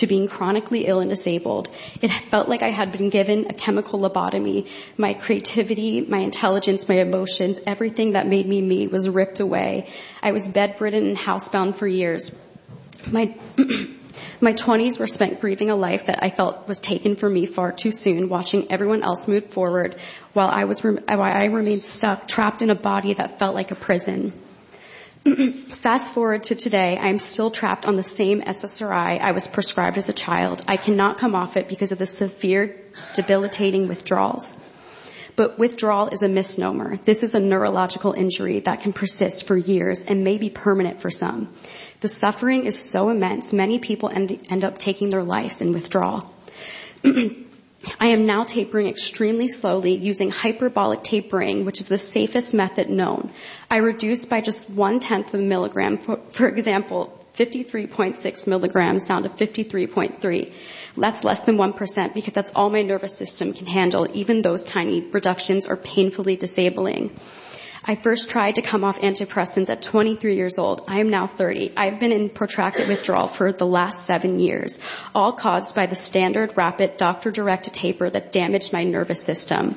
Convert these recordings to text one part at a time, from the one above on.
to being chronically ill and disabled. It felt like I had been given a chemical lobotomy. My creativity, my intelligence, my emotions, everything that made me me was ripped away. I was bedridden and housebound for years. My 20s were spent grieving a life that I felt was taken from me far too soon, watching everyone else move forward while I remained stuck, trapped in a body that felt like a prison. Fast forward to today, I am still trapped on the same SSRI I was prescribed as a child. I cannot come off it because of the severe, debilitating withdrawals. But withdrawal is a misnomer. This is a neurological injury that can persist for years and may be permanent for some. The suffering is so immense, many people end up taking their lives in withdrawal. I am now tapering extremely slowly using hyperbolic tapering, which is the safest method known. I reduce by just 1/10 of a milligram, for example, 53.6 milligrams down to 53.3. That's less than 1% because that's all my nervous system can handle. Even those tiny reductions are painfully disabling. I first tried to come off antidepressants at 23 years old. I am now 30. I've been in protracted withdrawal for the last 7 years, all caused by the standard, rapid, doctor-directed taper that damaged my nervous system.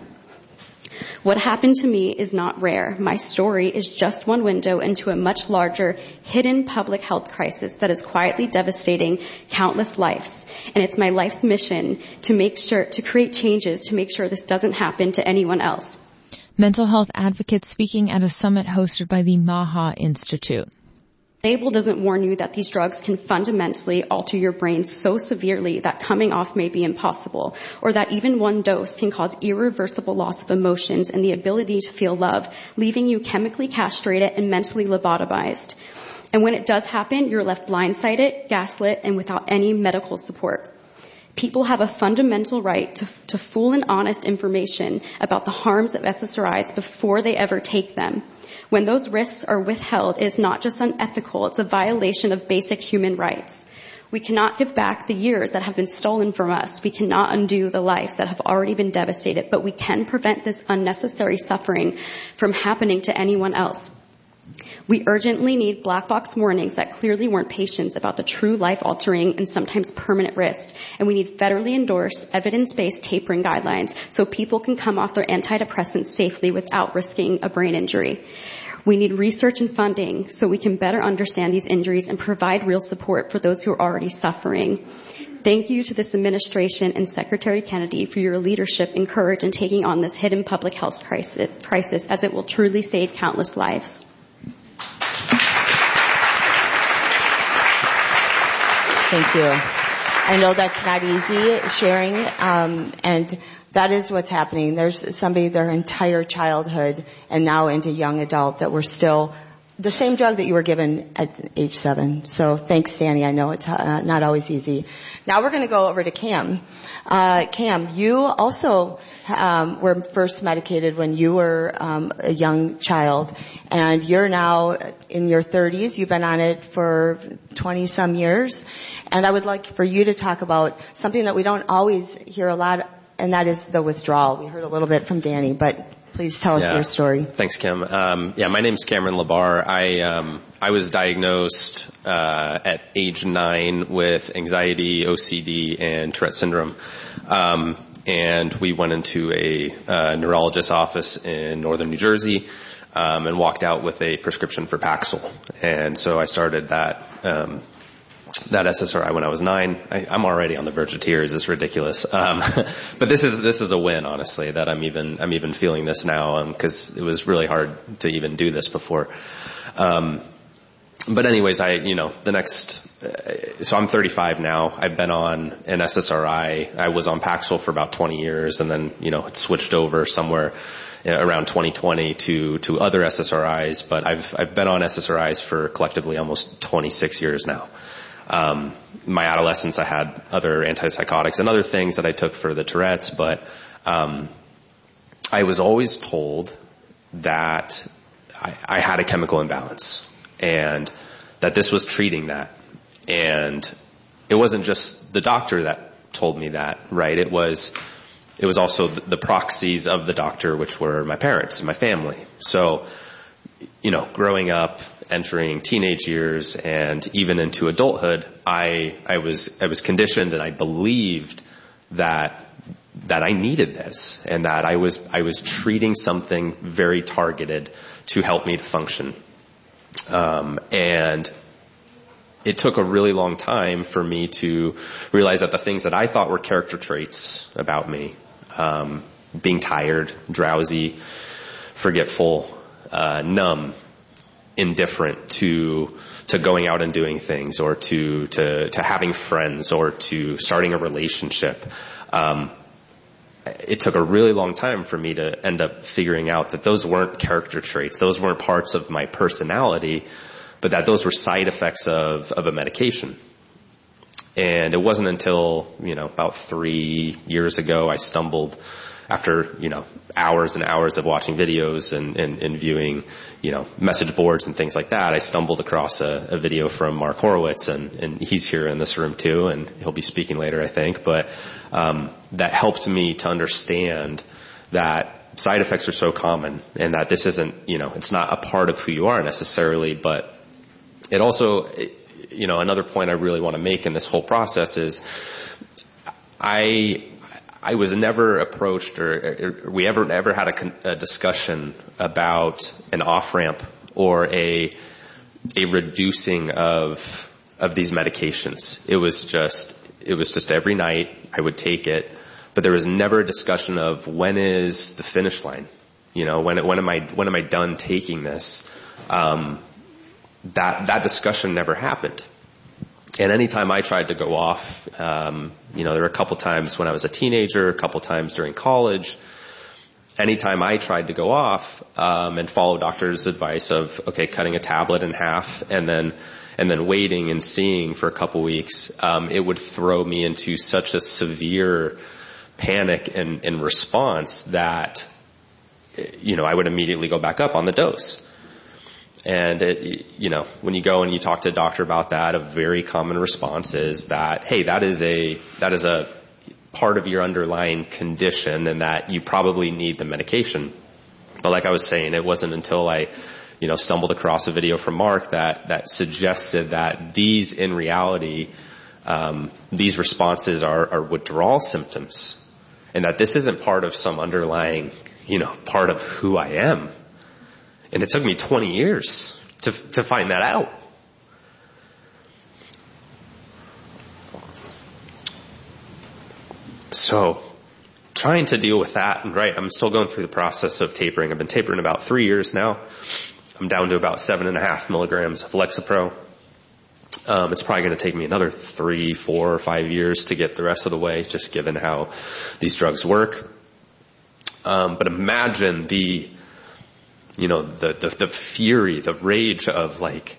What happened to me is not rare. My story is just one window into a much larger, hidden public health crisis that is quietly devastating countless lives. And it's my life's mission to create changes to make sure this doesn't happen to anyone else. Mental health advocates speaking at a summit hosted by the Maha Institute. Label doesn't warn you that these drugs can fundamentally alter your brain so severely that coming off may be impossible, or that even one dose can cause irreversible loss of emotions and the ability to feel love, leaving you chemically castrated and mentally lobotomized. And when it does happen, you're left blindsided, gaslit, and without any medical support. People have a fundamental right to full and honest information about the harms of SSRIs before they ever take them. When those risks are withheld, it is not just unethical, it's a violation of basic human rights. We cannot give back the years that have been stolen from us. We cannot undo the lives that have already been devastated, but we can prevent this unnecessary suffering from happening to anyone else. We urgently need black box warnings that clearly warn patients about the true life-altering and sometimes permanent risk. And we need federally endorsed, evidence-based tapering guidelines so people can come off their antidepressants safely without risking a brain injury. We need research and funding so we can better understand these injuries and provide real support for those who are already suffering. Thank you to this administration and Secretary Kennedy for your leadership and courage in taking on this hidden public health crisis as it will truly save countless lives. Thank you. I know that's not easy sharing, and that is what's happening. There's somebody their entire childhood and now into young adult that were still the same drug that you were given at age 7. So thanks, Danny. I know it's not always easy. Now we're going to go over to Cam. Cam, you also were first medicated when you were a young child, and you're now in your 30s. You've been on it for 20-some years. And I would like for you to talk about something that we don't always hear a lot, and that is the withdrawal. We heard a little bit from Danny, but please tell us your story. Thanks, Kim. My name's Cameron Labar. I was diagnosed at age 9 with anxiety, OCD, and Tourette syndrome. And we went into a neurologist's office in northern New Jersey and walked out with a prescription for Paxil. And so I started that SSRI when I was 9. I'm already on the verge of tears. It's ridiculous. But this is a win, honestly, that I'm even feeling this now, because it was really hard to even do this before. But anyways, so I'm 35 now. I've been on an SSRI. I was on Paxil for about 20 years, and then, it switched over somewhere around 2020 to other SSRIs, but I've been on SSRIs for collectively almost 26 years now. My adolescence, I had other antipsychotics and other things that I took for the Tourette's, but I was always told that I had a chemical imbalance and that this was treating that. And it wasn't just the doctor that told me that, right? It was also the proxies of the doctor, which were my parents and my family. So, growing up entering teenage years and even into adulthood, I was conditioned, and I believed that I needed this, and that I was treating something very targeted to help me to function. And it took a really long time for me to realize that the things that I thought were character traits about me, being tired, drowsy, forgetful, numb, indifferent to going out and doing things, or to having friends, or to starting a relationship, it took a really long time for me to end up figuring out that those weren't character traits, those weren't parts of my personality, but that those were side effects of a medication. And it wasn't until, about 3 years ago, I stumbled, after, hours and hours of watching videos and viewing, message boards and things like that, I stumbled across a video from Mark Horowitz, and he's here in this room too, and he'll be speaking later, I think. But that helped me to understand that side effects are so common, and that this isn't, it's not a part of who you are necessarily, but it also, another point I really want to make in this whole process is I was never approached, or we ever had a discussion about an off-ramp or a reducing of these medications. It was just every night I would take it, but there was never a discussion of when is the finish line. When am I done taking this? That discussion never happened. And anytime I tried to go off, there were a couple times when I was a teenager, a couple times during college. Anytime I tried to go off and follow doctor's advice of, okay, cutting a tablet in half and then waiting and seeing for a couple weeks, it would throw me into such a severe panic and response that, I would immediately go back up on the dose. And when you go and you talk to a doctor about that, a very common response is that, hey, that is a part of your underlying condition, and that you probably need the medication. But like I was saying, it wasn't until I, stumbled across a video from Mark that suggested that these, in reality, these responses are withdrawal symptoms, and that this isn't part of some underlying, part of who I am. And it took me 20 years to find that out. So, trying to deal with that, and right, I'm still going through the process of tapering. I've been tapering about 3 years now. I'm down to about 7.5 milligrams of Lexapro. It's probably going to take me another 3, 4, or 5 years to get the rest of the way, just given how these drugs work. But imagine the fury, the rage of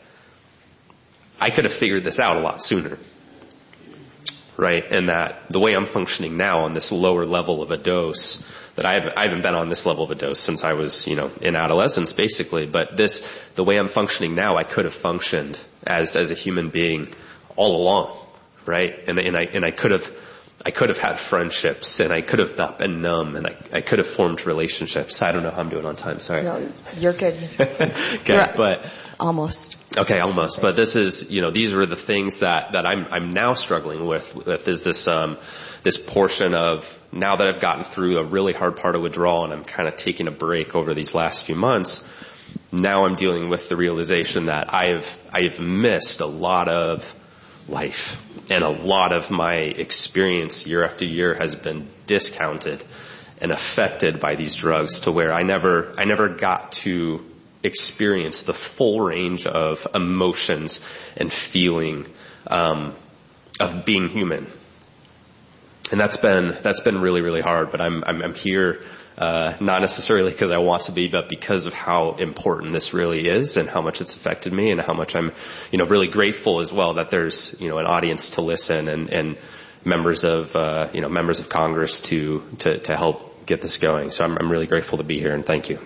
I could have figured this out a lot sooner, right? And that the way I'm functioning now on this lower level of a dose, that I haven't been on this level of a dose since I was, in adolescence basically, but the way I'm functioning now, I could have functioned as a human being all along, right? And I could have had friendships, and I could have not been numb, and I could have formed relationships. I don't know how I'm doing on time. Sorry. No, you're good. Okay, but almost. Okay, almost. But this is, these are the things that I'm now struggling with is this portion of, now that I've gotten through a really hard part of withdrawal and I'm kind of taking a break over these last few months, now I'm dealing with the realization that I've missed a lot of life, and a lot of my experience year after year has been discounted and affected by these drugs, to where I never got to experience the full range of emotions and feeling of being human. And that's been really, really hard. But I'm here not necessarily because I want to be, but because of how important this really is, and how much it's affected me, and how much I'm really grateful as well that there's an audience to listen, and members of Congress to help get this going. So I'm really grateful to be here, and thank you.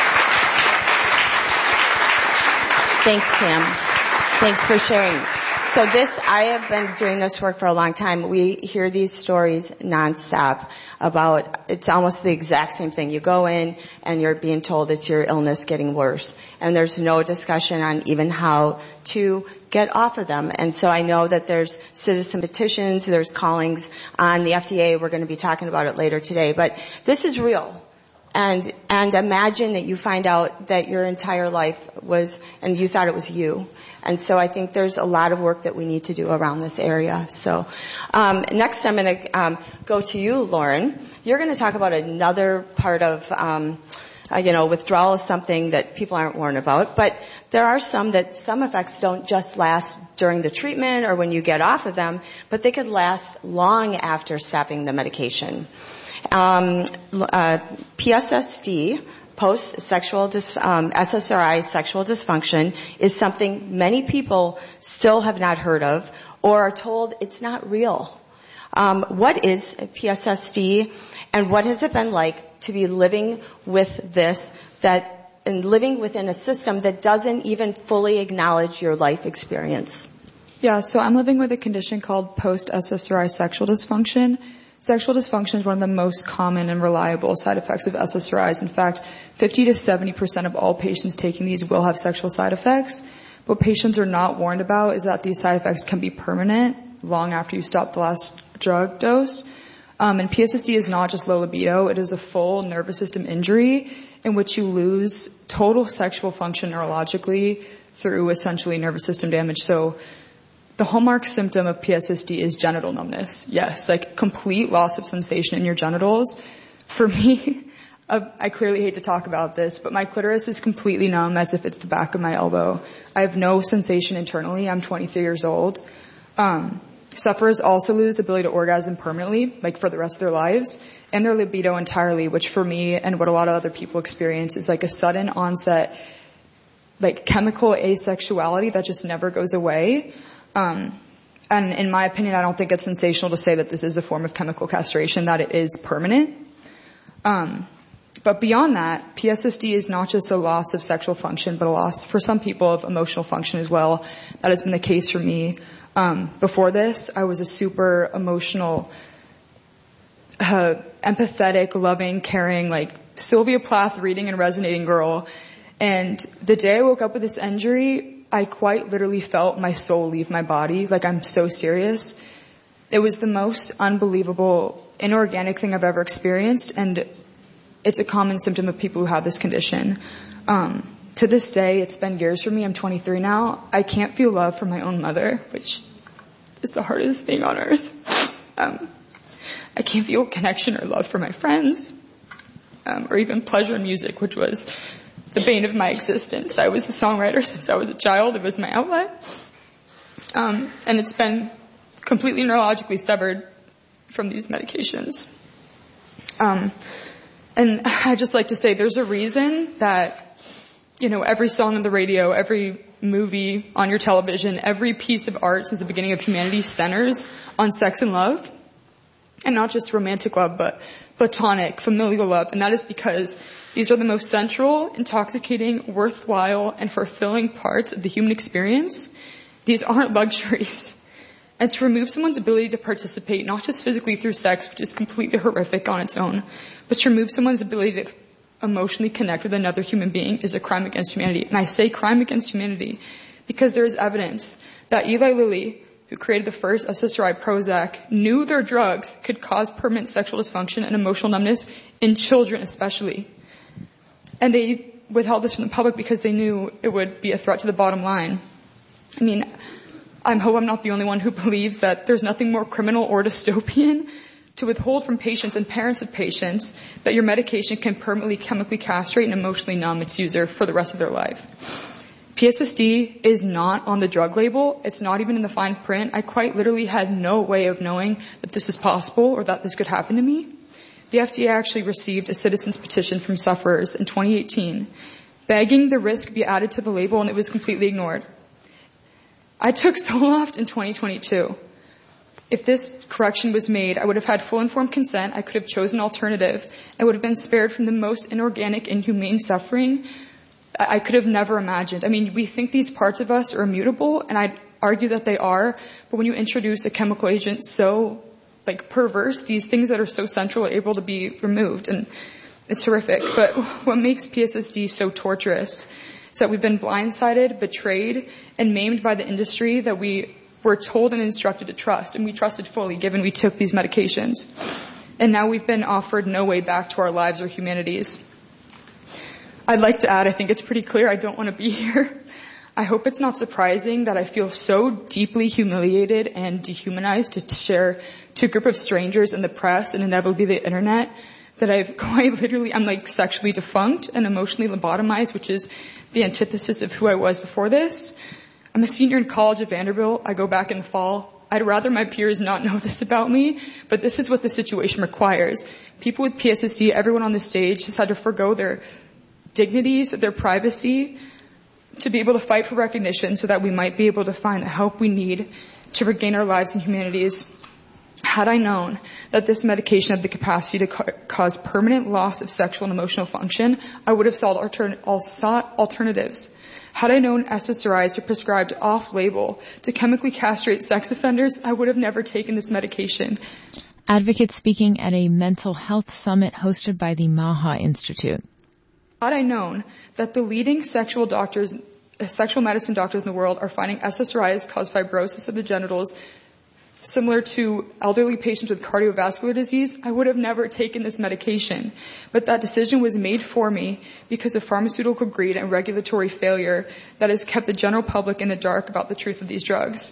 Thanks, Cam. Thanks for sharing. So I have been doing this work for a long time. We hear these stories nonstop about, it's almost the exact same thing. You go in and you're being told it's your illness getting worse. And there's no discussion on even how to get off of them. And so I know that there's citizen petitions, there's callings on the FDA. We're going to be talking about it later today. But this is real. And imagine that you find out that your entire life was, and you thought it was you. And so I think there's a lot of work that we need to do around this area. So, next I'm going to, go to you, Lauren. You're going to talk about another part of, withdrawal is something that people aren't warned about, but there are some effects don't just last during the treatment or when you get off of them, but they could last long after stopping the medication. PSSD, post-sexual SSRI sexual dysfunction, is something many people still have not heard of or are told it's not real. What is PSSD, and what has it been like to be living with this and living within a system that doesn't even fully acknowledge your life experience? Yeah, so I'm living with a condition called post-SSRI sexual dysfunction. Sexual dysfunction is one of the most common and reliable side effects of SSRIs. In fact, 50 to 70% of all patients taking these will have sexual side effects. What patients are not warned about is that these side effects can be permanent long after you stop the last drug dose. And PSSD is not just low libido. It is a full nervous system injury in which you lose total sexual function neurologically through essentially nervous system damage. So the hallmark symptom of PSSD is genital numbness. Yes, like complete loss of sensation in your genitals. For me, I clearly hate to talk about this, but my clitoris is completely numb as if it's the back of my elbow. I have no sensation internally. I'm 23 years old. Sufferers also lose the ability to orgasm permanently, like for the rest of their lives, and their libido entirely, which for me and what a lot of other people experience is like a sudden onset, like chemical asexuality that just never goes away. And in my opinion, I don't think it's sensational to say that this is a form of chemical castration, that it is permanent. But beyond that, PSSD is not just a loss of sexual function, but a loss for some people of emotional function as well. That has been the case for me. Before this, I was a super emotional, empathetic, loving, caring, like Sylvia Plath reading and resonating girl. And the day I woke up with this injury, I quite literally felt my soul leave my body. Like, I'm so serious. It was the most unbelievable, inorganic thing I've ever experienced, and it's a common symptom of people who have this condition. To this day, it's been years for me. I'm 23 now. I can't feel love from my own mother, which is the hardest thing on earth. I can't feel connection or love for my friends, or even pleasure in music, which was the bane of my existence. I was a songwriter since I was a child. It was my outlet. And it's been completely neurologically severed from these medications. And I just like to say there's a reason that, every song on the radio, every movie on your television, every piece of art since the beginning of humanity centers on sex and love. And not just romantic love, but platonic, familial love. And that is because these are the most central, intoxicating, worthwhile, and fulfilling parts of the human experience. These aren't luxuries. And to remove someone's ability to participate, not just physically through sex, which is completely horrific on its own, but to remove someone's ability to emotionally connect with another human being is a crime against humanity. And I say crime against humanity because there is evidence that Eli Lilly, who created the first SSRI, Prozac, knew their drugs could cause permanent sexual dysfunction and emotional numbness in children especially. And they withheld this from the public because they knew it would be a threat to the bottom line. I mean, I hope I'm not the only one who believes that there's nothing more criminal or dystopian to withhold from patients and parents of patients that your medication can permanently chemically castrate and emotionally numb its user for the rest of their life. PSSD is not on the drug label. It's not even in the fine print. I quite literally had no way of knowing that this is possible or that this could happen to me. The FDA actually received a citizen's petition from sufferers in 2018, begging the risk be added to the label, and it was completely ignored. I took Zoloft in 2022. If this correction was made, I would have had full informed consent. I could have chosen an alternative. I would have been spared from the most inorganic, inhumane suffering I could have never imagined. I mean, we think these parts of us are immutable, and argue that they are, but when you introduce a chemical agent so perverse, these things that are so central are able to be removed, and it's horrific. But what makes PSSD so torturous is that we've been blindsided, betrayed, and maimed by the industry that we were told and instructed to trust, and we trusted fully given we took these medications. And now we've been offered no way back to our lives or humanities. I'd like to add, I think it's pretty clear I don't want to be here. I hope it's not surprising that I feel so deeply humiliated and dehumanized to share to a group of strangers in the press and inevitably the internet that I've quite literally, I'm sexually defunct and emotionally lobotomized, which is the antithesis of who I was before this. I'm a senior in college at Vanderbilt. I go back in the fall. I'd rather my peers not know this about me, but this is what the situation requires. People with PSSD, everyone on the stage has had to forgo their dignities, their privacy, to be able to fight for recognition so that we might be able to find the help we need to regain our lives and humanities. Had I known that this medication had the capacity to cause permanent loss of sexual and emotional function, I would have sought alternatives. Had I known SSRIs are prescribed off-label to chemically castrate sex offenders, I would have never taken this medication. Advocates speaking at a mental health summit hosted by the Maha Institute. Had I known that the leading sexual medicine doctors in the world are finding SSRIs cause fibrosis of the genitals similar to elderly patients with cardiovascular disease, I would have never taken this medication. But that decision was made for me because of pharmaceutical greed and regulatory failure that has kept the general public in the dark about the truth of these drugs.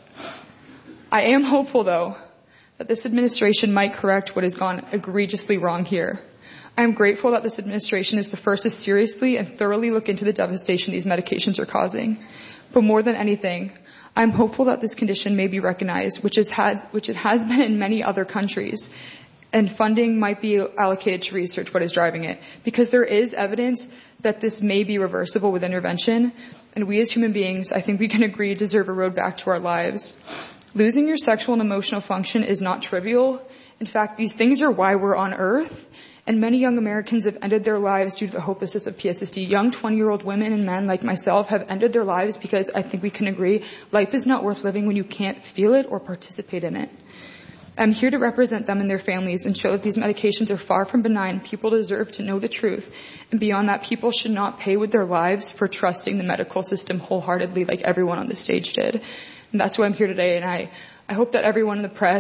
I am hopeful, though, that this administration might correct what has gone egregiously wrong here. I am grateful that this administration is the first to seriously and thoroughly look into the devastation these medications are causing. But more than anything, I'm hopeful that this condition may be recognized, which it has been in many other countries, and funding might be allocated to research what is driving it, because there is evidence that this may be reversible with intervention, and we as human beings, I think we can agree, deserve a road back to our lives. Losing your sexual and emotional function is not trivial. In fact, these things are why we're on Earth. And many young Americans have ended their lives due to the hopelessness of PSSD. Young 20-year-old women and men like myself have ended their lives because I think we can agree life is not worth living when you can't feel it or participate in it. I'm here to represent them and their families and show that these medications are far from benign. People deserve to know the truth. And beyond that, people should not pay with their lives for trusting the medical system wholeheartedly like everyone on the stage did. And that's why I'm here today. And I hope that everyone in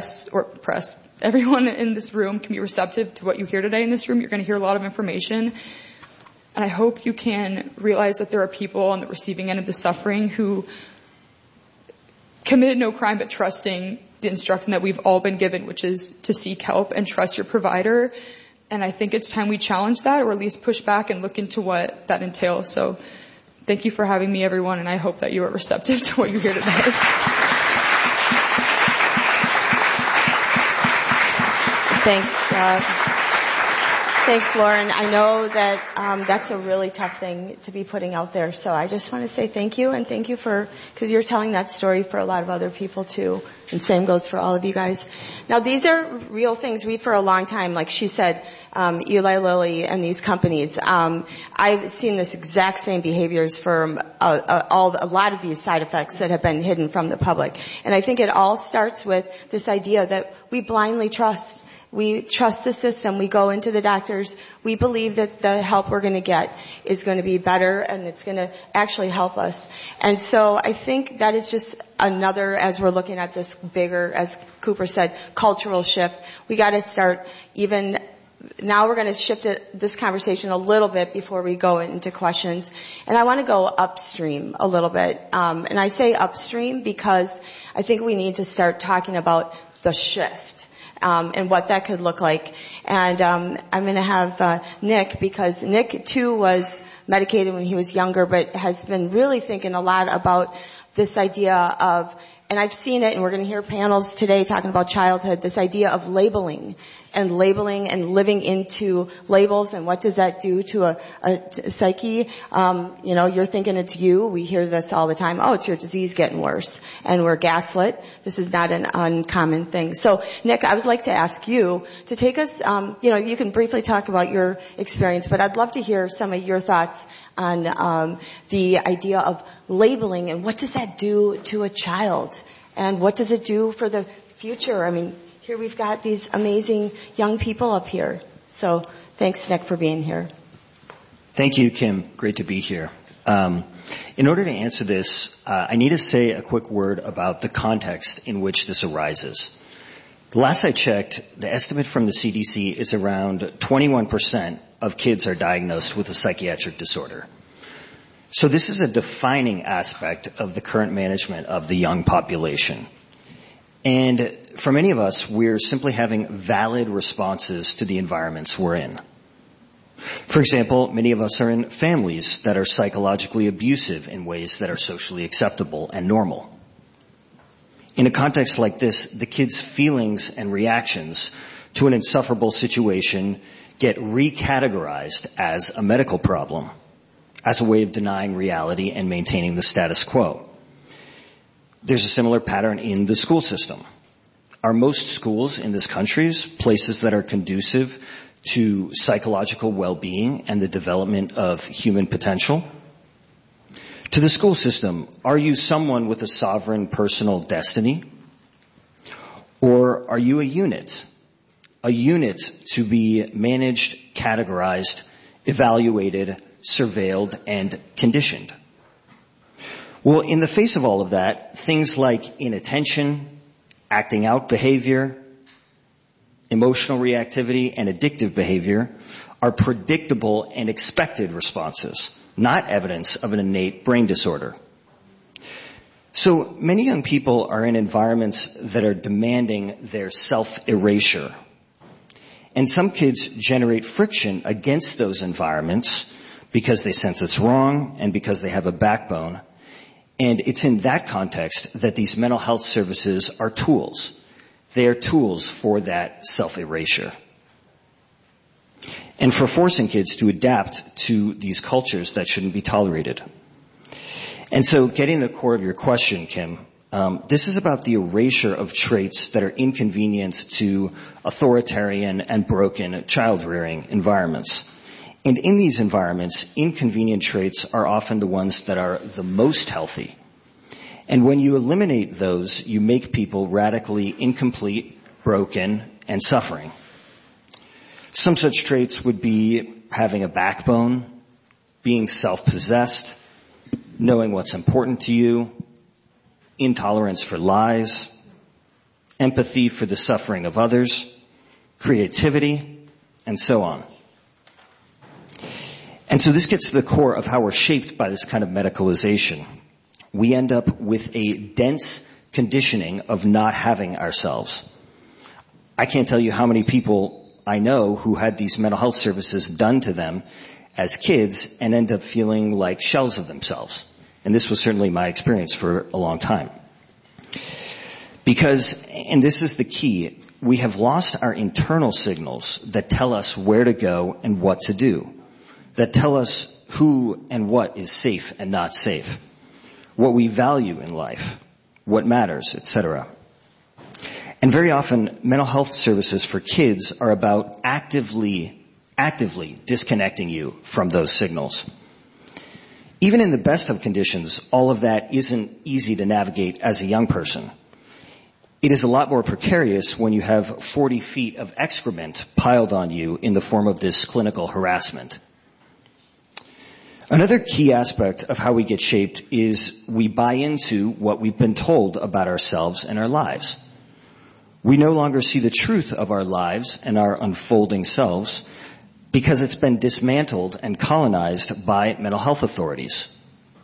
the everyone in this room can be receptive to what you hear today in this room. You're going to hear a lot of information. And I hope you can realize that there are people on the receiving end of the suffering who committed no crime but trusting the instruction that we've all been given, which is to seek help and trust your provider. And I think it's time we challenge that, or at least push back and look into what that entails. So thank you for having me, everyone, and I hope that you are receptive to what you hear today. Thanks, Lauren. I know that that's a really tough thing to be putting out there. So I just want to say thank you, and thank you because you're telling that story for a lot of other people too. And same goes for all of you guys. Now these are real things. We, for a long time, like she said, Eli Lilly and these companies, I've seen this exact same behaviors from a lot of these side effects that have been hidden from the public. And I think it all starts with this idea that we blindly trust. We trust the system. We go into the doctors. We believe that the help we're going to get is going to be better and it's going to actually help us. And so I think that is just another, as we're looking at this bigger, as Cooper said, cultural shift. We got to start even now. We're going to shift this conversation a little bit before we go into questions. And I want to go upstream a little bit. And I say upstream because I think we need to start talking about the shift. And what that could look like. And I'm going to have Nick, because Nick too was medicated when he was younger, but has been really thinking a lot about this idea of, and I've seen it, and we're going to hear panels today talking about childhood, this idea of labeling and labeling and living into labels, and what does that do to a psyche? You're thinking it's you. We hear this all the time. Oh, it's your disease getting worse. And we're gaslit. This is not an uncommon thing. So, Nick, I would like to ask you to take us, you can briefly talk about your experience, but I'd love to hear some of your thoughts on the idea of labeling and what does that do to a child? And what does it do for the future? I mean, here we've got these amazing young people up here. So thanks, Nick, for being here. Thank you, Kim. Great to be here. In order to answer this, I need to say a quick word about the context in which this arises. The last I checked, the estimate from the CDC is around 21% of kids are diagnosed with a psychiatric disorder. So this is a defining aspect of the current management of the young population. And for many of us, we're simply having valid responses to the environments we're in. For example, many of us are in families that are psychologically abusive in ways that are socially acceptable and normal. In a context like this, the kids' feelings and reactions to an insufferable situation get recategorized as a medical problem, as a way of denying reality and maintaining the status quo. There's a similar pattern in the school system. Are most schools in this country places that are conducive to psychological well-being and the development of human potential? To the school system, are you someone with a sovereign personal destiny? Or are you a unit? A unit to be managed, categorized, evaluated, surveilled, and conditioned. Well, in the face of all of that, things like inattention, acting out behavior, emotional reactivity, and addictive behavior are predictable and expected responses, not evidence of an innate brain disorder. So many young people are in environments that are demanding their self-erasure. And some kids generate friction against those environments because they sense it's wrong and because they have a backbone. And it's in that context that these mental health services are tools. They are tools for that self-erasure. And for forcing kids to adapt to these cultures that shouldn't be tolerated. And so getting to the core of your question, Kim, this is about the erasure of traits that are inconvenient to authoritarian and broken child-rearing environments. And in these environments, inconvenient traits are often the ones that are the most healthy. And when you eliminate those, you make people radically incomplete, broken, and suffering. Some such traits would be having a backbone, being self-possessed, knowing what's important to you, intolerance for lies, empathy for the suffering of others, creativity, and so on. And so this gets to the core of how we're shaped by this kind of medicalization. We end up with a dense conditioning of not having ourselves. I can't tell you how many people I know who had these mental health services done to them as kids and end up feeling like shells of themselves. And this was certainly my experience for a long time. Because, and this is the key, we have lost our internal signals that tell us where to go and what to do, that tell us who and what is safe and not safe, what we value in life, what matters, etc. And very often, mental health services for kids are about actively disconnecting you from those signals. Even in the best of conditions, all of that isn't easy to navigate as a young person. It is a lot more precarious when you have 40 feet of excrement piled on you in the form of this clinical harassment. Another key aspect of how we get shaped is we buy into what we've been told about ourselves and our lives. We no longer see the truth of our lives and our unfolding selves because it's been dismantled and colonized by mental health authorities.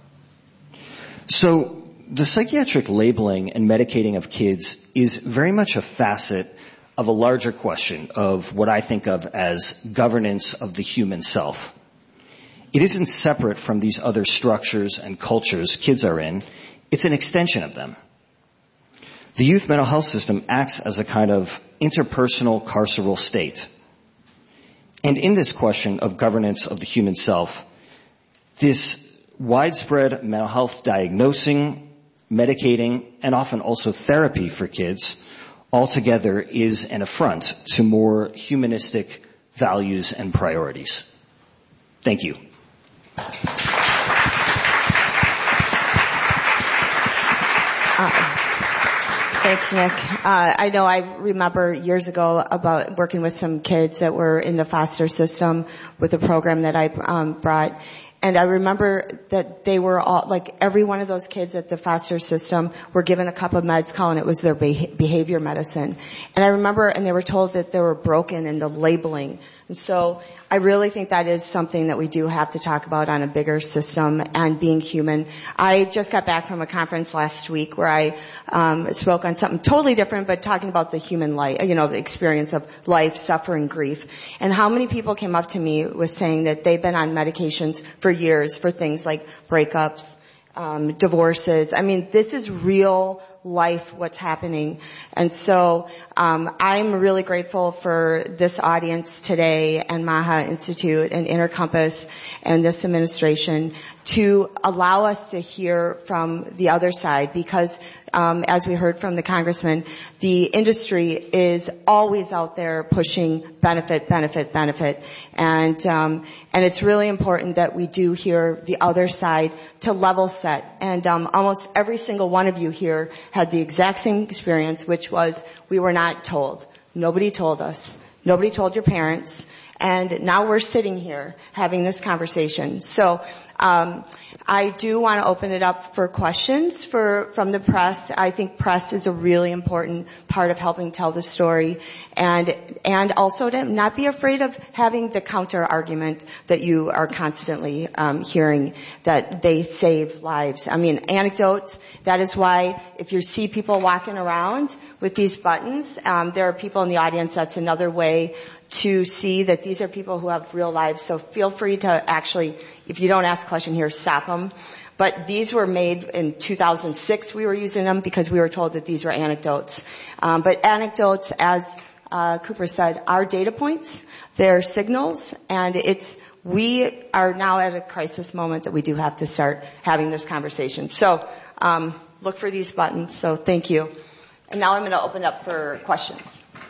So the psychiatric labeling and medicating of kids is very much a facet of a larger question of what I think of as governance of the human self. It isn't separate from these other structures and cultures kids are in. It's an extension of them. The youth mental health system acts as a kind of interpersonal carceral state. And in this question of governance of the human self, this widespread mental health diagnosing, medicating, and often also therapy for kids altogether is an affront to more humanistic values and priorities. Thank you. Thanks, Nick. I know I remember years ago about working with some kids that were in the foster system with a program that I brought. And I remember that they were all, like every one of those kids at the foster system were given a cup of Medi-Cal, and it was their behavior medicine. And I remember, and they were told that they were broken in the labeling. And so I really think that is something that we do have to talk about on a bigger system and being human. I just got back from a conference last week where I spoke on something totally different, but talking about the human life, the experience of life, suffering, grief. And how many people came up to me with saying that they've been on medications for years for things like breakups, divorces. I mean, this is real life what's happening. And so I'm really grateful for this audience today and MAHA Institute and Intercompass and this administration to allow us to hear from the other side, because as we heard from the congressman, the industry is always out there pushing benefit. And it's really important that we do hear the other side to level set. And almost every single one of you here had the exact same experience, which was we were not told. Nobody told us. Nobody told your parents. And now we're sitting here having this conversation. So I do want to open it up for questions from the press. I think press is a really important part of helping tell the story, and also to not be afraid of having the counter argument that you are constantly hearing, that they save lives. I mean, anecdotes. That is why if you see people walking around with these buttons, there are people in the audience. That's another way to see that these are people who have real lives. So feel free to actually, if you don't ask a question here, stop them. But these were made in 2006. We were using them because we were told that these were anecdotes. But anecdotes, as Cooper said, are data points. They're signals. And we are now at a crisis moment that we do have to start having this conversation. So look for these buttons. So thank you. And now I'm going to open up for questions.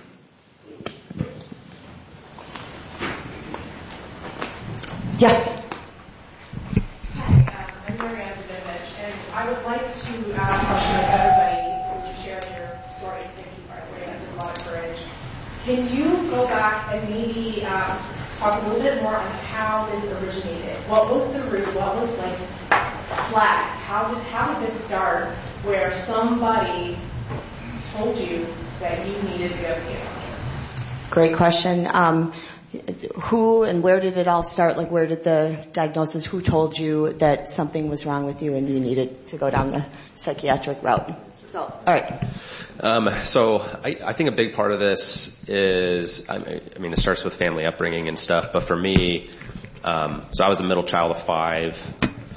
Yes. Hi, I'm Marianne Zimich, and I would like to ask a question of everybody who shared your stories. Thank you, by the way, that's a lot of courage. Can you go back and maybe talk a little bit more on how this originated? What was the root? What was flagged? How did this start where somebody told you that you needed to go see a doctor? Great question. Who and where did it all start? Like, where did the diagnosis, who told you that something was wrong with you and you needed to go down the psychiatric route? So, all right. So I think a big part of this is, I mean, it starts with family upbringing and stuff, but for me, so I was the middle child of 5,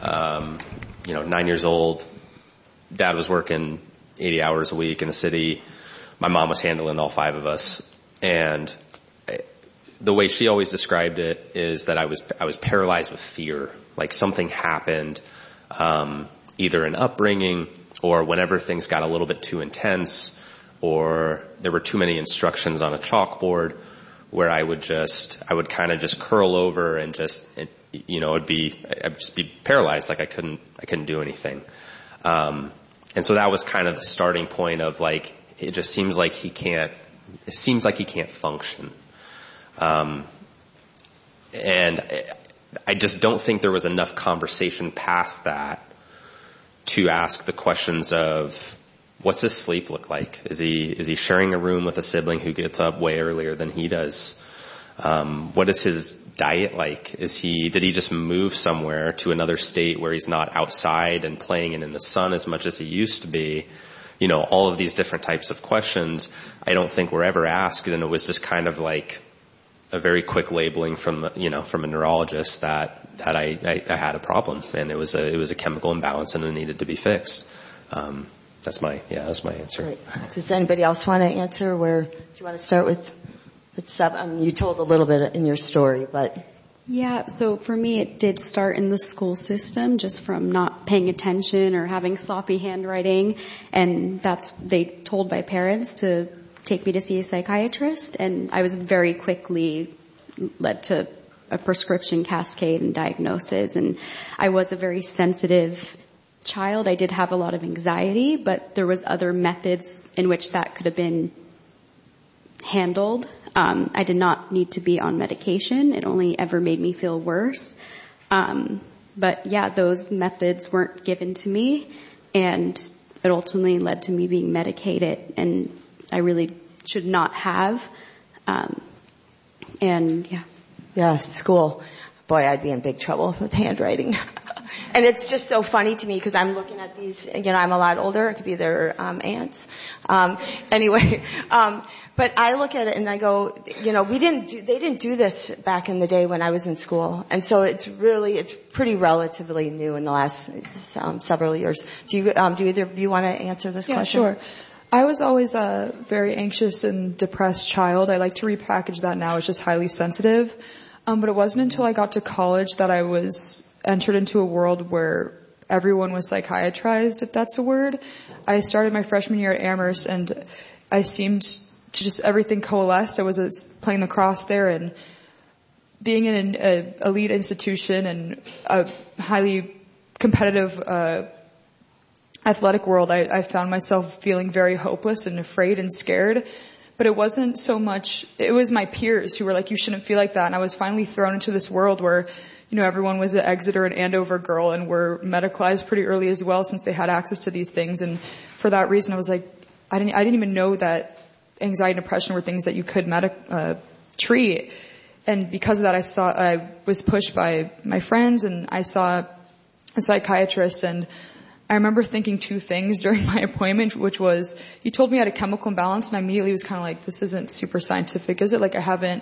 9 years old. Dad was working 80 hours a week in the city. My mom was handling all 5 of us. And the way she always described it is that I was paralyzed with fear. Like something happened, either in upbringing or whenever things got a little bit too intense, or there were too many instructions on a chalkboard, where I would kind of just curl over and I'd just be paralyzed. Like I couldn't do anything. And so that was kind of the starting point of like, it just seems like he can't function. And I just don't think there was enough conversation past that to ask the questions of, what's his sleep look like? Is he sharing a room with a sibling who gets up way earlier than he does? What is his diet like? Did he just move somewhere to another state where he's not outside and playing in the sun as much as he used to be? All of these different types of questions I don't think were ever asked, and it was just kind of like a very quick labeling from a neurologist that I had a problem, and it was a chemical imbalance and it needed to be fixed. that's my answer. Right. Does anybody else want to answer? Do you want to start with Seb? You told a little bit in your story, but. Yeah, so for me it did start in the school system, just from not paying attention or having sloppy handwriting, and they told my parents to take me to see a psychiatrist, and I was very quickly led to a prescription cascade and diagnosis, and I was a very sensitive child. I did have a lot of anxiety, but there was other methods in which that could have been handled. I did not need to be on medication. It only ever made me feel worse. But yeah, those methods weren't given to me, and it ultimately led to me being medicated, and I really should not have. And yeah. Yeah, school. Boy, I'd be in big trouble with handwriting. And it's just so funny to me because I'm looking at these, I'm a lot older. It could be their aunts. But I look at it and I go, they didn't do this back in the day when I was in school. And so it's pretty relatively new in the last several years. Do either of you want to answer this question? Yeah, sure. I was always a very anxious and depressed child. I like to repackage that now as just highly sensitive. But it wasn't until I got to college that I was entered into a world where everyone was psychiatrized, if that's the word. I started my freshman year at Amherst, and I seemed to just everything coalesced. I was playing lacrosse there, and being in an elite institution and a highly competitive athletic world, I found myself feeling very hopeless and afraid and scared. But it wasn't so much, it was my peers who were like, you shouldn't feel like that. And I was finally thrown into this world where, everyone was an Exeter and Andover girl and were medicalized pretty early as well since they had access to these things. And for that reason, I was like, I didn't even know that anxiety and depression were things that you could treat. And because of that, I was pushed by my friends, and I saw a psychiatrist, and I remember thinking two things during my appointment, which was, he told me I had a chemical imbalance, and I immediately was kind of like, this isn't super scientific, is it? Like,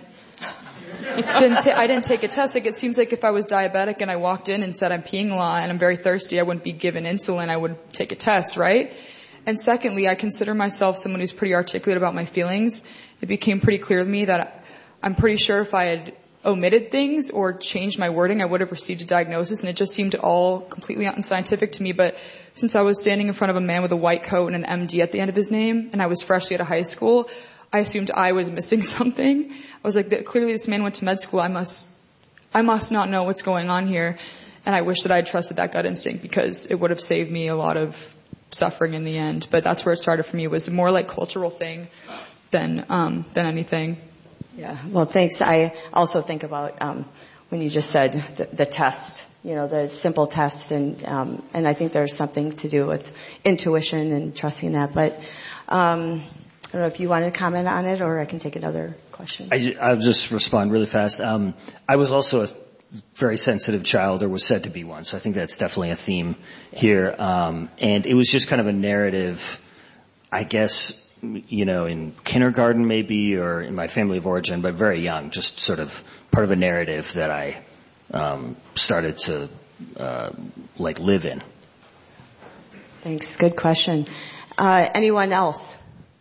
I didn't take a test. Like, it seems like if I was diabetic and I walked in and said I'm peeing a lot and I'm very thirsty, I wouldn't be given insulin. I would take a test, right? And secondly, I consider myself someone who's pretty articulate about my feelings. It became pretty clear to me that I'm pretty sure if I had omitted things or changed my wording, I would have received a diagnosis, and it just seemed all completely unscientific to me. But since I was standing in front of a man with a white coat and an MD at the end of his name, and I was freshly out of high school, I assumed I was missing something. I was like, clearly this man went to med school. I must not know what's going on here. And I wish that I had trusted that gut instinct, because it would have saved me a lot of suffering in the end. But that's where it started for me. It was more like cultural thing than anything. Yeah. Well, thanks. I also think about, when you just said the test, the simple test, and I think there's something to do with intuition and trusting that. But, I don't know if you want to comment on it, or I can take another question. I'll just respond really fast. I was also a very sensitive child, or was said to be one, so I think that's definitely a theme here. And it was just kind of a narrative, I guess, in kindergarten maybe, or in my family of origin, but very young, just sort of part of a narrative that I started to live in. Thanks. Good question. Anyone else?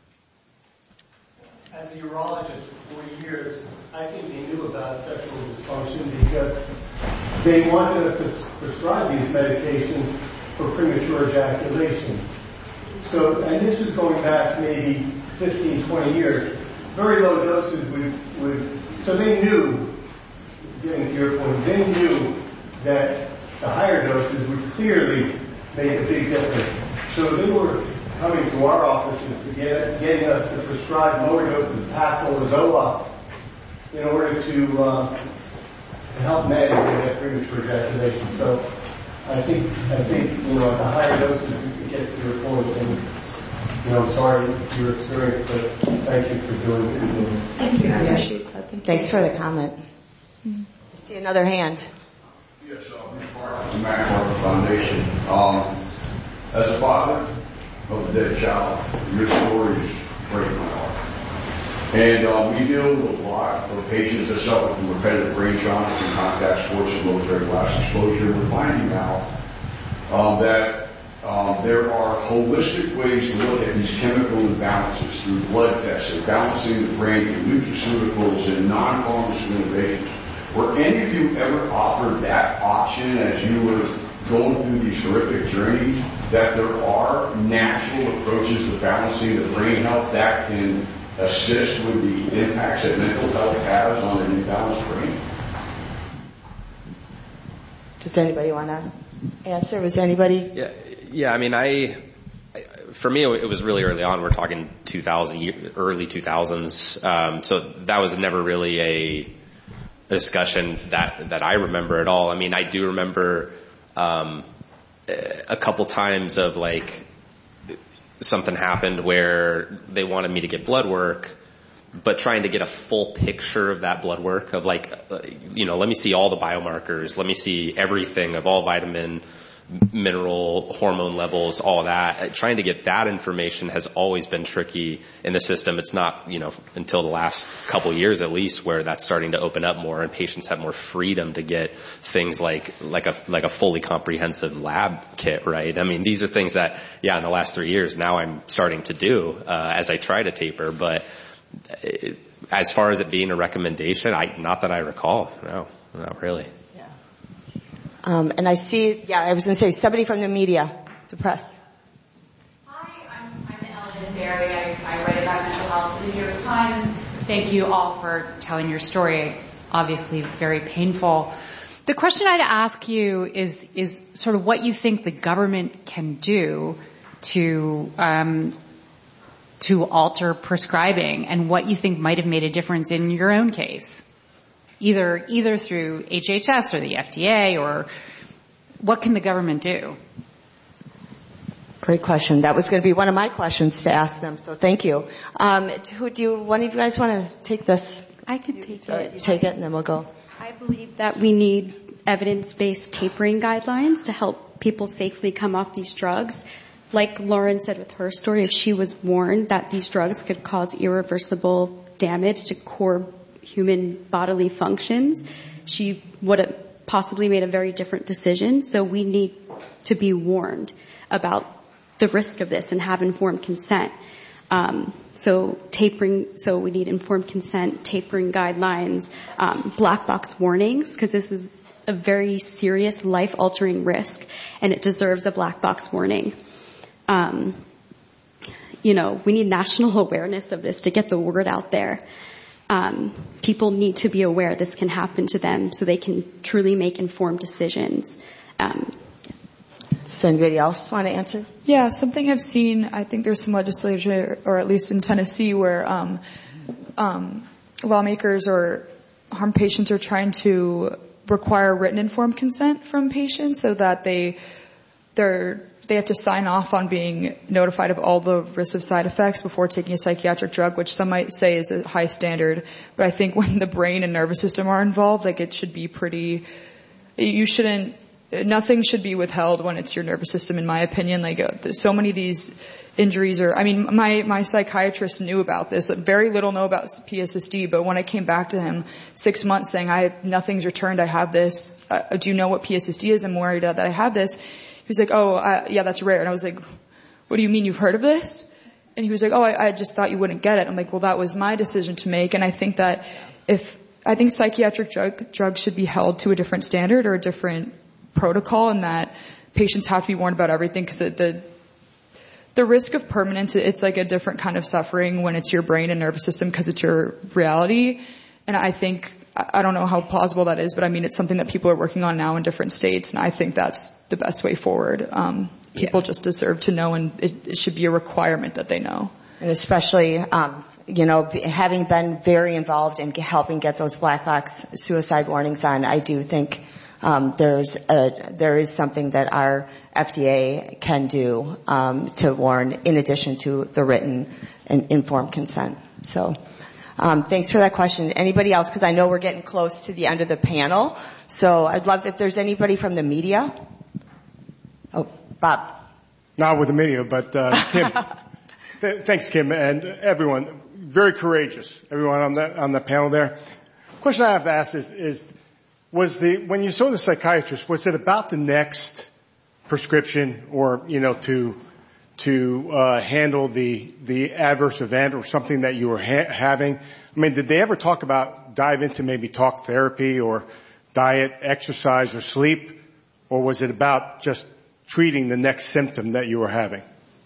As a urologist for 40 years, I think they knew about sexual dysfunction because they wanted us to prescribe these medications for premature ejaculation. So, and this was going back maybe 15, 20 years. Very low doses so they knew, getting to your point, they knew that the higher doses would clearly make a big difference. So they were coming to our offices to getting us to prescribe lower doses of Paxil or Zoloft in order to help men get premature ejaculation. So I think at the higher doses it gets to your point, and I'm sorry for your experience, but thank you for doing what you're doing. Thank you. I appreciate that. Thanks for the comment. I see another hand. Yes, Mark from the MacArthur Foundation. As a father of a dead child, your story is breaking my heart. And we deal with a lot of patients that suffer from repetitive brain trauma from contact sports and military blast exposure. We're finding now that there are holistic ways to look at these chemical imbalances through blood tests and balancing the brain through nutraceuticals and non-pharmaceutical innovations. Were any of you ever offered that option as you were going through these horrific journeys, that there are natural approaches to balancing the brain health that can assist with the impacts that mental health has on an imbalanced brain? Does anybody want to answer? Was anybody? Yeah. I mean, for me, it was really early on. We're talking 2000, early 2000s. So that was never really a discussion that I remember at all. I mean, I do remember a couple times of like something happened where they wanted me to get blood work, but trying to get a full picture of that blood work of like, let me see all the biomarkers, let me see everything of all vitamin, mineral, hormone levels, all that. Trying to get that information has always been tricky in the system. It's not, until the last couple years at least where that's starting to open up more and patients have more freedom to get things like a fully comprehensive lab kit, right? I mean, these are things that, in the last 3 years now I'm starting to do, as I try to taper, but as far as it being a recommendation, not that I recall. No, not really. And I see, I was going to say, somebody from the media, the press. Hi, I'm Ellen Barry. I write about mental health in the New York Times. Thank you all for telling your story. Obviously very painful. The question I'd ask you is sort of what you think the government can do to alter prescribing and what you think might have made a difference in your own case. Either through HHS or the FDA, or what can the government do? Great question. That was going to be one of my questions to ask them, so thank you. One of you guys want to take this? I could take it. You take it and then we'll go. I believe that we need evidence-based tapering guidelines to help people safely come off these drugs. Like Lauren said with her story, if she was warned that these drugs could cause irreversible damage to core human bodily functions, she would have possibly made a very different decision. So we need to be warned about the risk of this and have informed consent. So we need informed consent, tapering guidelines, black box warnings, because this is a very serious life-altering risk and it deserves a black box warning. We need national awareness of this to get the word out there. People need to be aware this can happen to them so they can truly make informed decisions. Does anybody else want to answer? Yeah, something I've seen, I think there's some legislation, or at least in Tennessee, where lawmakers or harm patients are trying to require written informed consent from patients so that they have to sign off on being notified of all the risks of side effects before taking a psychiatric drug, which some might say is a high standard. But I think when the brain and nervous system are involved, it should be nothing should be withheld when it's your nervous system, in my opinion. So many of these injuries my psychiatrist knew about this. Very little know about PSSD, but when I came back to him 6 months saying, nothing's returned, I have this, do you know what PSSD is? I'm worried that I have this. He was like, that's rare. And I was like, what do you mean, you've heard of this? And he was like, I just thought you wouldn't get it. I'm like, well, that was my decision to make. And I think that I think psychiatric drugs should be held to a different standard or a different protocol, and that patients have to be warned about everything, because the risk of permanence, it's like a different kind of suffering when it's your brain and nervous system because it's your reality. And I don't know how plausible that is, but it's something that people are working on now in different states, and I think that's the best way forward. People just deserve to know, and it should be a requirement that they know. And especially, having been very involved in helping get those black box suicide warnings on, I do think there is something that our FDA can do to warn, in addition to the written and informed consent. So. Thanks for that question. Anybody else? Because I know we're getting close to the end of the panel. So I'd love if there's anybody from the media. Oh, Bob. Not with the media, but Kim. Thanks, Kim, and everyone. Very courageous. Everyone on the panel there. The question I have to ask is when you saw the psychiatrist, was it about the next prescription or, to handle the adverse event or something that you were having? I mean, did they ever dive into maybe talk therapy or diet, exercise, or sleep? Or was it about just treating the next symptom that you were having?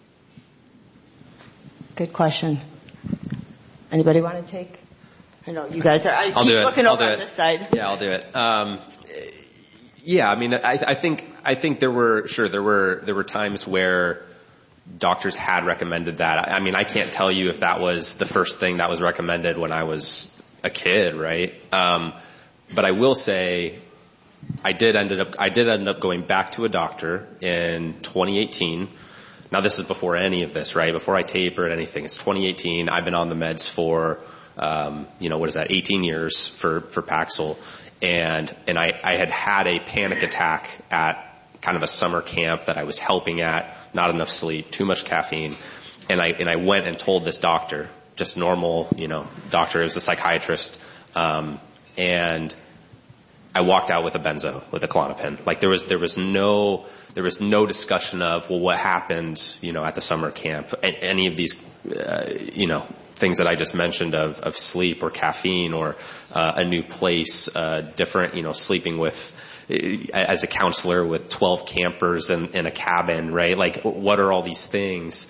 Good question. Anybody want to take? I know you guys are. I keep looking over on this side. Yeah, I'll do it. I mean, I think there were times where doctors had recommended that. I mean, I can't tell you if that was the first thing that was recommended when I was a kid, right? But I will say, I did end up going back to a doctor in 2018. Now this is before any of this, right? Before I tapered anything. It's 2018. I've been on the meds for, 18 years for Paxil. And I had a panic attack at kind of a summer camp that I was helping at, not enough sleep, too much caffeine. And I went and told this doctor, just normal, doctor, it was a psychiatrist. And I walked out with a benzo, with a Klonopin. Like there was no discussion of, well, what happened, at the summer camp, any of these, things that I just mentioned of sleep or caffeine or, a new place, different, sleeping with, as a counselor with 12 campers in a cabin, right? Like what are all these things,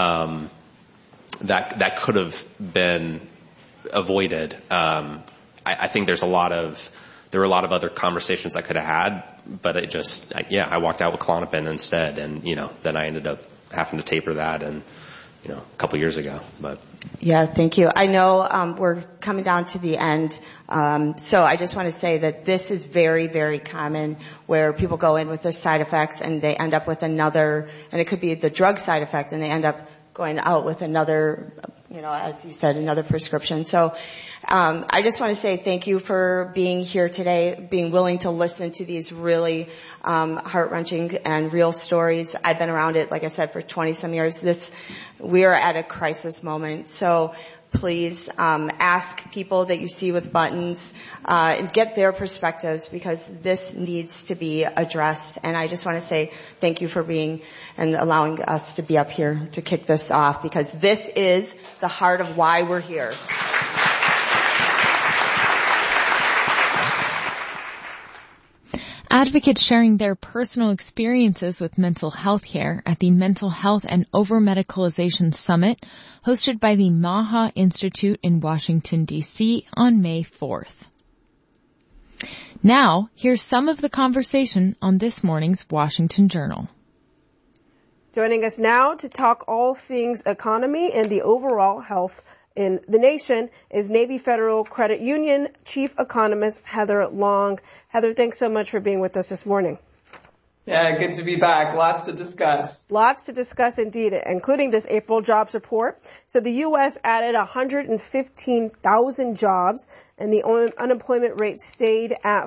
that could have been avoided? I think there were a lot of other conversations I could have had, but I walked out with Klonopin instead, and then I ended up having to taper that, and a couple years ago. But yeah, thank you. I know we're coming down to the end, so I just want to say that this is very, very common, where people go in with the side effects and they end up with another, and it could be the drug side effect, and they end up going out with another, as you said, another prescription. So I just want to say thank you for being here today, being willing to listen to these really heart-wrenching and real stories. I've been around it, like I said, for 20-some years. We are at a crisis moment. So please ask people that you see with buttons and get their perspectives, because this needs to be addressed. And I just want to say thank you for being and allowing us to be up here to kick this off, because this is the heart of why we're here. Advocates sharing their personal experiences with mental health care at the Mental Health and Over-Medicalization Summit, hosted by the MAHA Institute in Washington, D.C. on May 4th. Now, here's some of the conversation on this morning's Washington Journal. Joining us now to talk all things economy and the overall health in the nation is Navy Federal Credit Union Chief Economist Heather Long. Heather, thanks so much for being with us this morning. Yeah, good to be back. Lots to discuss. Lots to discuss indeed, including this April jobs report. So the U.S. added 115,000 jobs, and the unemployment rate stayed at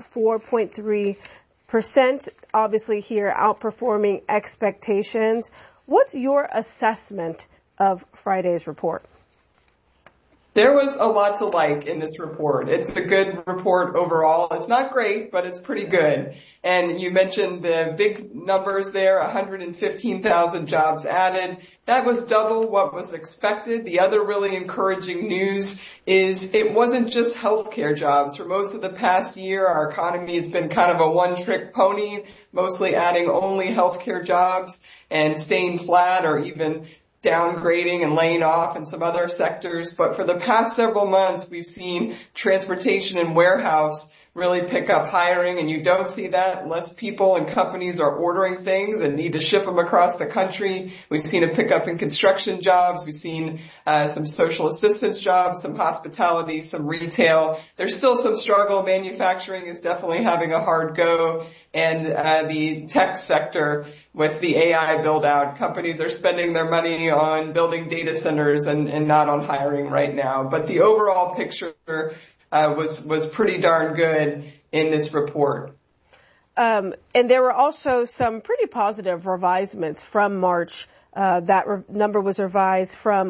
4.3%, obviously here outperforming expectations. What's your assessment of Friday's report? There was a lot to like in this report. It's a good report overall. It's not great, but it's pretty good. And you mentioned the big numbers there, 115,000 jobs added. That was double what was expected. The other really encouraging news is it wasn't just healthcare jobs. For most of the past year, our economy has been kind of a one-trick pony, mostly adding only healthcare jobs and staying flat or even downgrading and laying off in some other sectors. But for the past several months, we've seen transportation and warehouse really pick up hiring, and you don't see that unless people and companies are ordering things and need to ship them across the country. We've seen a pickup in construction jobs. We've seen some social assistance jobs, some hospitality, some retail. There's still some struggle. Manufacturing is definitely having a hard go, and the tech sector with the AI build out, companies are spending their money on building data centers and not on hiring right now. But the overall picture was pretty darn good in this report. And there were also some pretty positive revisements from March. That number was revised from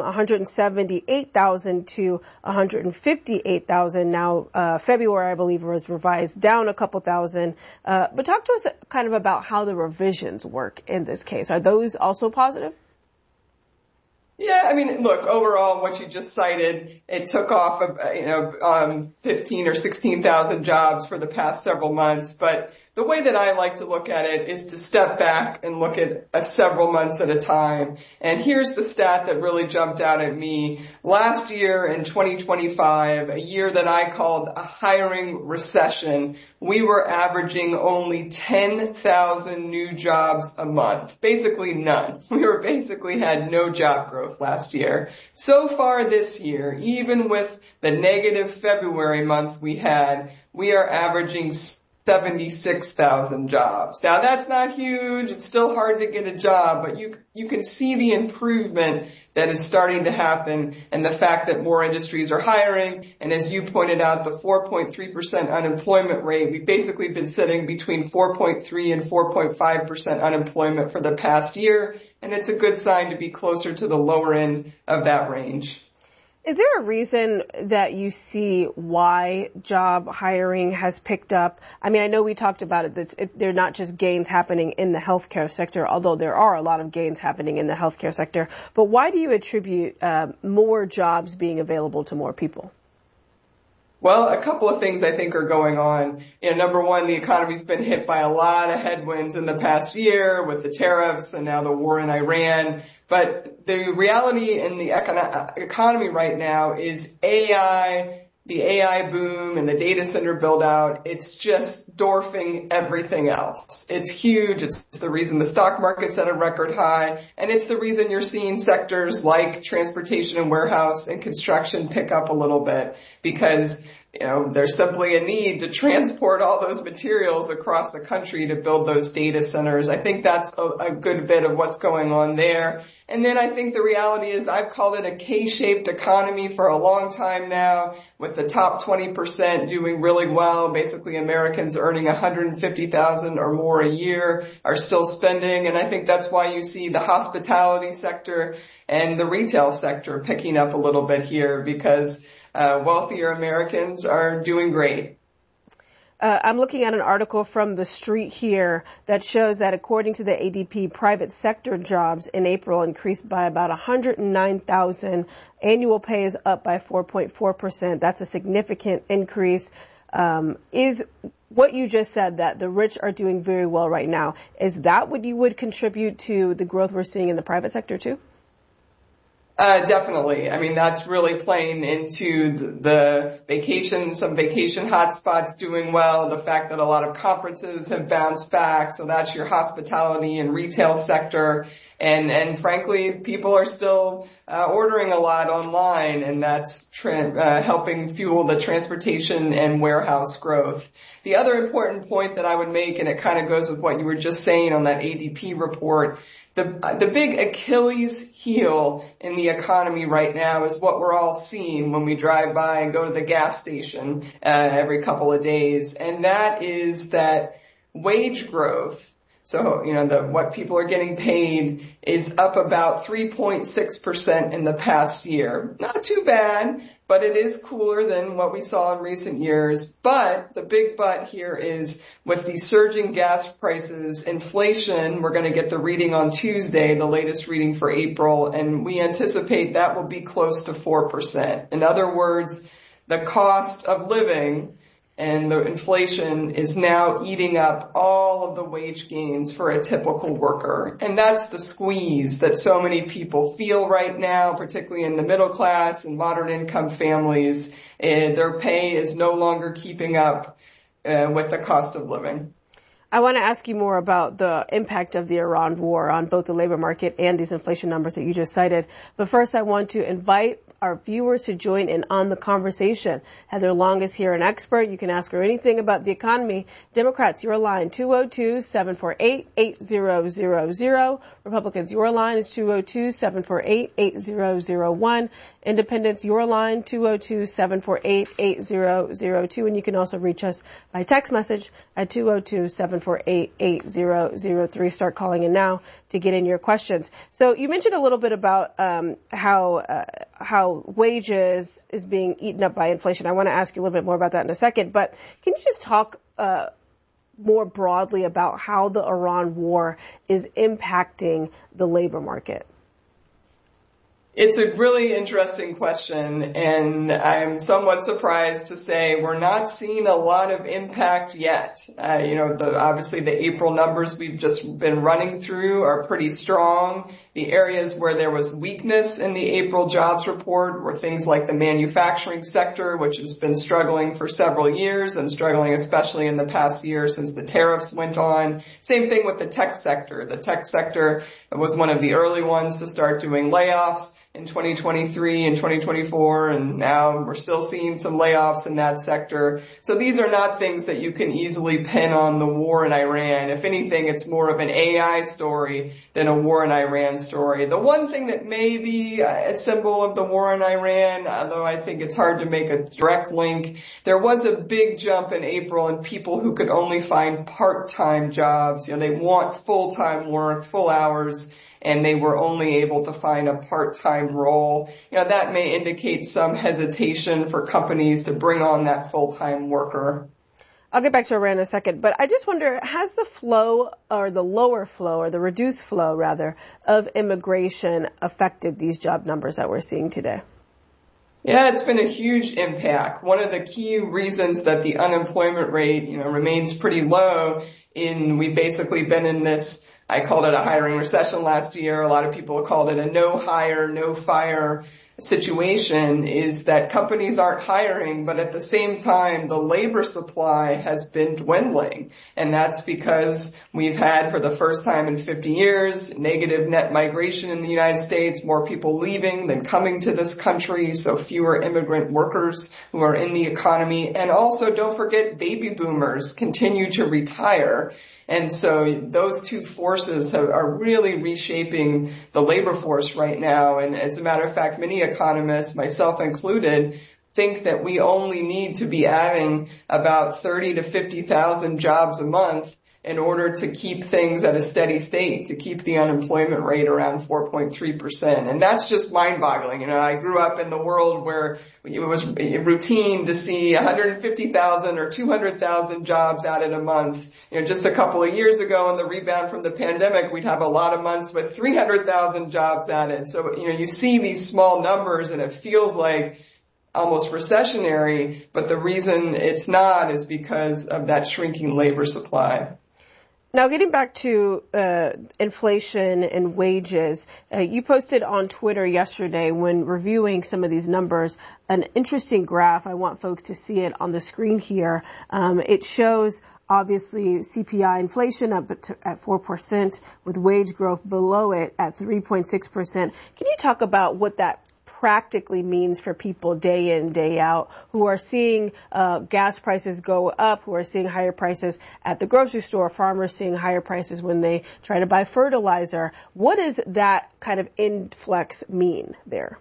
178,000 to 158,000. Now, February, I believe, was revised down a couple thousand. But talk to us kind of about how the revisions work in this case. Are those also positive? Yeah, I mean, look, overall, what you just cited, it took off, 15 or 16,000 jobs for the past several months. But the way that I like to look at it is to step back and look at several months at a time. And here's the stat that really jumped out at me. Last year in 2025, a year that I called a hiring recession, we were averaging only 10,000 new jobs a month. Basically none. We basically had no job growth last year. So far this year, even with the negative February month we had, we are averaging 76,000 jobs. Now that's not huge. It's still hard to get a job, but you can see the improvement that is starting to happen and the fact that more industries are hiring. And as you pointed out, the 4.3% unemployment rate, we've basically been sitting between 4.3 and 4.5% unemployment for the past year. And it's a good sign to be closer to the lower end of that range. Is there a reason that you see why job hiring has picked up? I mean, I know we talked about it. They're not just gains happening in the healthcare sector, although there are a lot of gains happening in the healthcare sector. But why do you attribute more jobs being available to more people? Well, a couple of things I think are going on. Number one, the economy's been hit by a lot of headwinds in the past year with the tariffs and now the war in Iran. But the reality in the economy right now is AI, the AI boom and the data center build out. It's just dwarfing everything else. It's huge. It's the reason the stock market's at a record high. And it's the reason you're seeing sectors like transportation and warehouse and construction pick up a little bit because there's simply a need to transport all those materials across the country to build those data centers. I think that's a good bit of what's going on there. And then I think the reality is I've called it a K-shaped economy for a long time now, with the top 20% doing really well. Basically, Americans earning $150,000 or more a year are still spending. And I think that's why you see the hospitality sector and the retail sector picking up a little bit here because wealthier Americans are doing great. I'm looking at an article from The Street here that shows that according to the ADP, private sector jobs in April increased by about 109,000. Annual pay is up by 4.4%. That's a significant increase. Is what you just said, that the rich are doing very well right now, is that what you would contribute to the growth we're seeing in the private sector too? Definitely. I mean, that's really playing into the vacation, some vacation hotspots doing well, the fact that a lot of conferences have bounced back. So that's your hospitality and retail sector. And frankly, people are still ordering a lot online, and that's helping fuel the transportation and warehouse growth. The other important point that I would make, and it kind of goes with what you were just saying on that ADP report, the big Achilles heel in the economy right now is what we're all seeing when we drive by and go to the gas station every couple of days, and that is that wage growth. So, what people are getting paid is up about 3.6% in the past year. Not too bad, but it is cooler than what we saw in recent years. But the big but here is with the surging gas prices, inflation, we're going to get the reading on Tuesday, the latest reading for April, and we anticipate that will be close to 4%. In other words, the cost of living and the inflation is now eating up all of the wage gains for a typical worker. And that's the squeeze that so many people feel right now, particularly in the middle class and moderate income families. And their pay is no longer keeping up with the cost of living. I want to ask you more about the impact of the Iran war on both the labor market and these inflation numbers that you just cited. But first, I want to invite our viewers to join in on the conversation. Heather Long is here, an expert. You can ask her anything about the economy. Democrats, your line, 202-748-8000. Republicans, your line is 202-748-8001. Independents, your line, 202-748-8002. And you can also reach us by text message at 202-748-8003. Start calling in now to get in your questions. So you mentioned a little bit about how wages is being eaten up by inflation. I want to ask you a little bit more about that in a second, but can you just talk more broadly about how the Iran war is impacting the labor market? It's a really interesting question, and I'm somewhat surprised to say we're not seeing a lot of impact yet. Obviously the April numbers we've just been running through are pretty strong. The areas where there was weakness in the April jobs report were things like the manufacturing sector, which has been struggling for several years and struggling especially in the past year since the tariffs went on. Same thing with the tech sector. The tech sector was one of the early ones to start doing layoffs in 2023 and 2024, and now we're still seeing some layoffs in that sector. So these are not things that you can easily pin on the war in Iran. If anything, it's more of an AI story than a war in Iran story. The one thing that may be a symbol of the war in Iran, although I think it's hard to make a direct link, there was a big jump in April in people who could only find part-time jobs. They want full-time work, full hours, and they were only able to find a part-time role. That may indicate some hesitation for companies to bring on that full-time worker. I'll get back to Iran in a second, but I just wonder, has the flow or the lower flow or the reduced flow rather of immigration affected these job numbers that we're seeing today? Yeah, it's been a huge impact. One of the key reasons that the unemployment rate, remains pretty low we've basically been in this, I called it a hiring recession last year. A lot of people called it a no hire, no fire situation, is that companies aren't hiring, but at the same time, the labor supply has been dwindling. And that's because we've had, for the first time in 50 years, negative net migration in the United States, more people leaving than coming to this country, so fewer immigrant workers who are in the economy. And also, don't forget, baby boomers continue to retire. And so those two forces are really reshaping the labor force right now. And as a matter of fact, many economists, myself included, think that we only need to be adding about 30 to 50,000 jobs a month in order to keep things at a steady state, to keep the unemployment rate around 4.3%. And that's just mind-boggling. I grew up in the world where it was routine to see 150,000 or 200,000 jobs added a month. Just a couple of years ago in the rebound from the pandemic, we'd have a lot of months with 300,000 jobs added. So, you see these small numbers and it feels like almost recessionary, but the reason it's not is because of that shrinking labor supply. Now, getting back to inflation and wages, you posted on Twitter yesterday when reviewing some of these numbers an interesting graph. I want folks to see it on the screen here. It shows, obviously, CPI inflation up at 4% with wage growth below it at 3.6%. Can you talk about what that practically means for people day in, day out, who are seeing gas prices go up, who are seeing higher prices at the grocery store, farmers seeing higher prices when they try to buy fertilizer? What does that kind of influx mean there?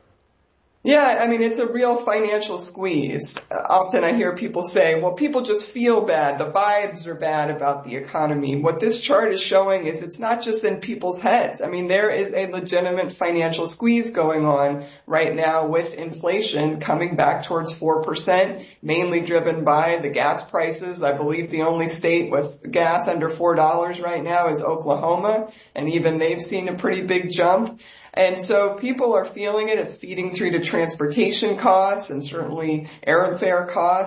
Yeah, it's a real financial squeeze. Often I hear people say, well, people just feel bad. The vibes are bad about the economy. What this chart is showing is it's not just in people's heads. There is a legitimate financial squeeze going on right now with inflation coming back towards 4%, mainly driven by the gas prices. I believe the only state with gas under $4 right now is Oklahoma, and even they've seen a pretty big jump. And so people are feeling it. It's feeding through to transportation costs and certainly airfare costs.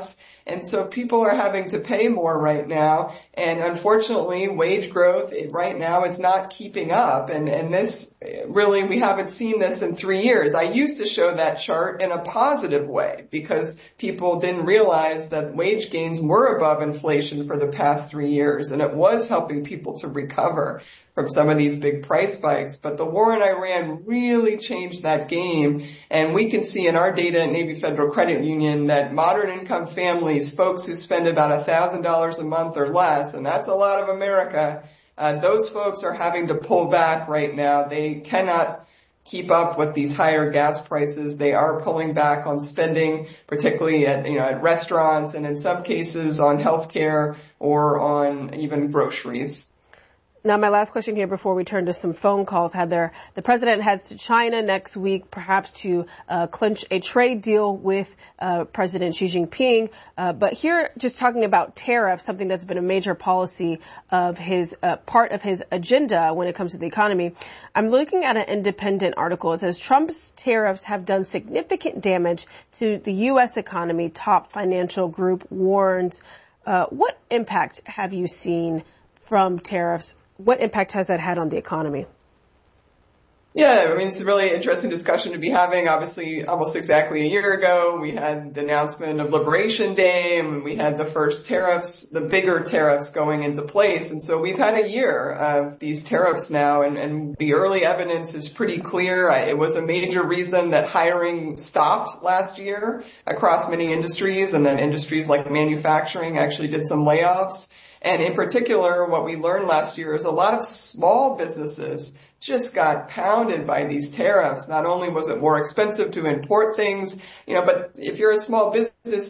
And so people are having to pay more right now. And unfortunately, wage growth right now is not keeping up. And this really, we haven't seen this in 3 years. I used to show that chart in a positive way because people didn't realize that wage gains were above inflation for the past 3 years. And it was helping people to recover from some of these big price spikes. But the war in Iran really changed that game. And we can see in our data at Navy Federal Credit Union that moderate income families, folks who spend about $1,000 a month or less, and that's a lot of America, those folks are having to pull back right now. They cannot keep up with these higher gas prices. They are pulling back on spending, particularly at restaurants and in some cases on healthcare or on even groceries. Now, my last question here before we turn to some phone calls. The president heads to China next week, perhaps to clinch a trade deal with President Xi Jinping. But here, just talking about tariffs, something that's been a major policy of his part of his agenda when it comes to the economy. I'm looking at an independent article. It says Trump's tariffs have done significant damage to the U.S. economy. Top financial group warns. What impact have you seen from tariffs? What impact has that had on the economy? Yeah, I mean, it's a really interesting discussion to be having. Obviously, almost exactly a year ago, we had the announcement of Liberation Day, and we had the first tariffs, the bigger tariffs going into place. And so we've had a year of these tariffs now, and the early evidence is pretty clear. It was a major reason that hiring stopped last year across many industries, and then industries like manufacturing actually did some layoffs. And in particular, what we learned last year is a lot of small businesses just got pounded by these tariffs. Not only was it more expensive to import things, but if you're a small business,